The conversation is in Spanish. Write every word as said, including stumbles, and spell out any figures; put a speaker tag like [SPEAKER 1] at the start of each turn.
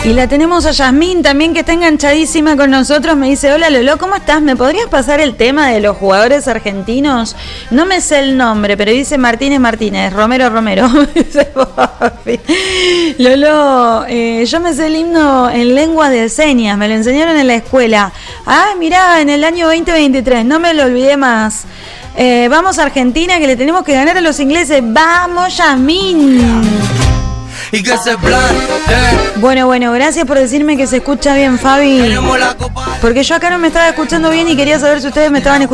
[SPEAKER 1] Y la tenemos a Yasmín también, que está enganchadísima con nosotros. Me dice: hola Lolo, ¿cómo estás? ¿Me podrías pasar el tema de los jugadores argentinos? No me sé el nombre, pero dice Martínez Martínez, Romero Romero. Lolo, eh, yo me sé el himno en lengua de señas, me lo enseñaron en la escuela. Ah, mirá, en el año veinte veintitrés, no me lo olvidé más. Eh, vamos a Argentina, que le tenemos que ganar a los ingleses. ¡Vamos, Yasmín! Y que se plante. Bueno, bueno, gracias por decirme que se escucha bien, Fabi. Porque yo acá no me estaba escuchando bien y quería saber si ustedes me estaban escuchando.